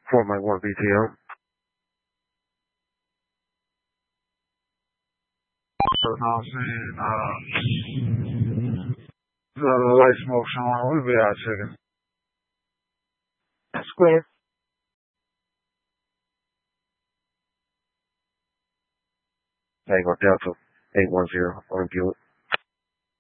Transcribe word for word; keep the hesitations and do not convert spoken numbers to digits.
four Mike one B T O. You know what I'm saying? Uh, the light smoke showing. We'll be out checking. Square. Tango Delta eight one zero on Buick.